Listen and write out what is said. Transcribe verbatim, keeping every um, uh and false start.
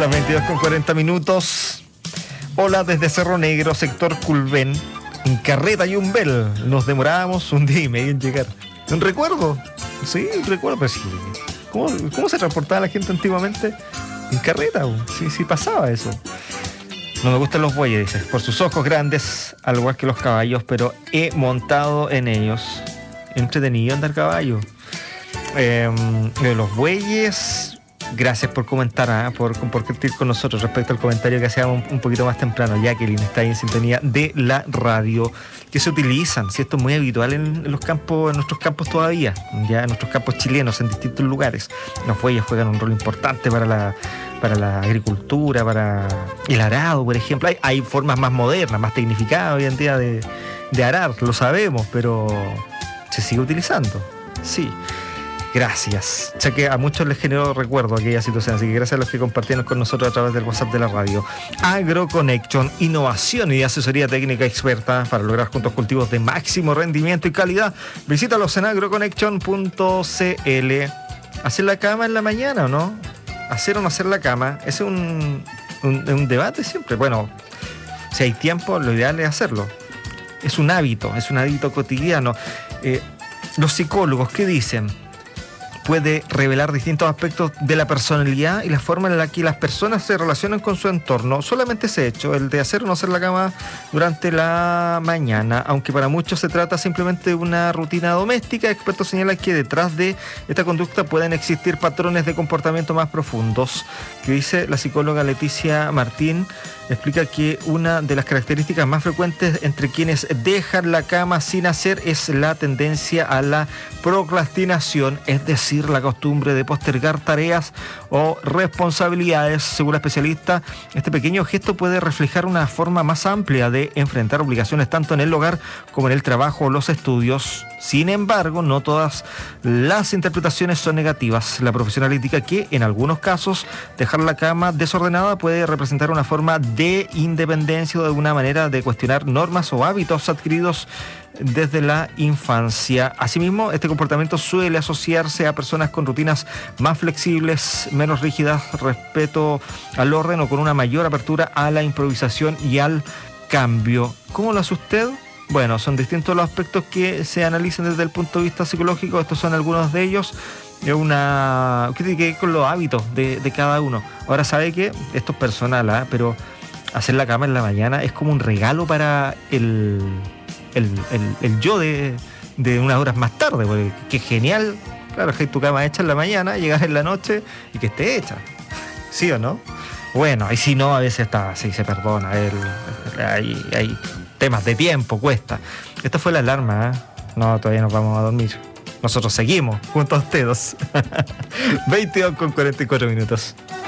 las veintidós con cuarenta minutos. Hola desde Cerro Negro, sector Culven, en carreta y Umbel. Nos demorábamos un día y medio en llegar. ¿Un recuerdo? Sí, un recuerdo. Pero sí. ¿Cómo, ¿Cómo se transportaba la gente antiguamente? En carreta. Sí, sí pasaba eso. No me gustan los bueyes, dice. Por sus ojos grandes, al igual que los caballos, pero he montado en ellos. Entretenido andar caballo. Eh, los bueyes... Gracias por comentar, ¿eh? por compartir con nosotros respecto al comentario que hacíamos un, un poquito más temprano. Jacqueline está ahí en sintonía de la radio, que se utilizan, si esto es muy habitual en, en los campos, en nuestros campos todavía, ya en nuestros campos chilenos, en distintos lugares. Los bueyes juegan un rol importante para la, para la agricultura, para el arado, por ejemplo. Hay, hay formas más modernas, más tecnificadas hoy en día de, de arar, lo sabemos, pero se sigue utilizando, sí. Gracias. Ya que a muchos les generó recuerdo aquella situación, así que gracias a los que compartieron con nosotros a través del WhatsApp de la radio. AgroConnection, innovación y asesoría técnica experta para lograr juntos cultivos de máximo rendimiento y calidad. Visítalos en agroconnection punto c l. ¿Hacer la cama en la mañana o no? ¿Hacer o no hacer la cama? Ese es un, un, un debate siempre. Bueno, si hay tiempo, lo ideal es hacerlo. Es un hábito, es un hábito cotidiano. Eh, los psicólogos, ¿qué dicen? Puede revelar distintos aspectos de la personalidad y la forma en la que las personas se relacionan con su entorno. Solamente ese hecho, el de hacer o no hacer la cama durante la mañana, aunque para muchos se trata simplemente de una rutina doméstica, expertos señalan que detrás de esta conducta pueden existir patrones de comportamiento más profundos. Que dice la psicóloga Leticia Martín, explica que una de las características más frecuentes entre quienes dejan la cama sin hacer es la tendencia a la procrastinación, es decir, la costumbre de postergar tareas o responsabilidades. Según la especialista, este pequeño gesto puede reflejar una forma más amplia de enfrentar obligaciones tanto en el hogar como en el trabajo o los estudios. Sin embargo, no todas las interpretaciones son negativas. La profesional indica que en algunos casos dejar la cama desordenada puede representar una forma de independencia o de una manera de cuestionar normas o hábitos adquiridos desde la infancia. Asimismo, este comportamiento suele asociarse a personas con rutinas más flexibles, menos rígidas, respeto al orden o con una mayor apertura a la improvisación y al cambio. ¿Cómo lo hace usted? Bueno, son distintos los aspectos que se analizan desde el punto de vista psicológico. Estos son algunos de ellos. Es una... ¿Qué tiene que ver con los hábitos de, de cada uno? Ahora sabe que esto es personal, ¿eh? Pero hacer la cama en la mañana es como un regalo para el... El, el, el yo de, de unas horas más tarde, porque qué genial, claro, que tu cama hecha en la mañana, llegar en la noche y que esté hecha, ¿sí o no? Bueno, y si no, a veces está así, se perdona, el, el, hay, hay temas de tiempo, cuesta. Esta fue la alarma, ¿eh? No, todavía nos vamos a dormir. Nosotros seguimos junto a ustedes. veintidós con cuarenta y cuatro minutos.